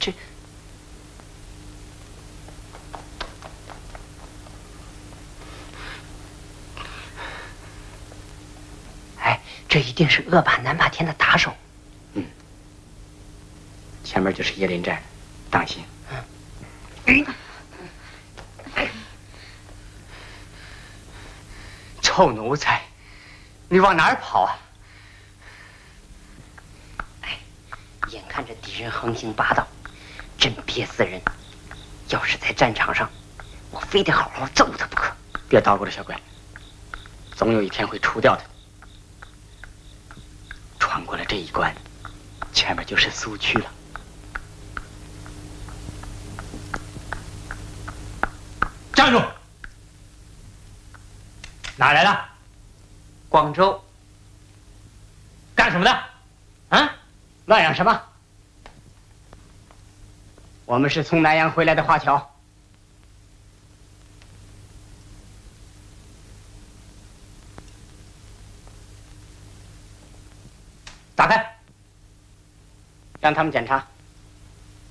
这……哎，这一定是恶霸南霸天的打手。 嗯，前面就是椰林寨，当心。臭奴才，你往哪儿跑啊？ 哎，眼看着敌人横行霸道，真憋死人。要是在战场上，我非得好好揍他不可。 别捣鼓了，小怪，总有一天会除掉他的。穿过了这一关，前面就是苏区了。站住！哪来的？ 广州。 干什么的？啊？乱嚷什么？我们是从南阳回来的华侨。打开，让他们检查。